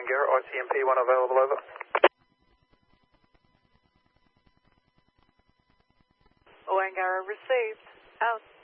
Garrett, RCMP 1 available, over. Owen Garrett received. Out.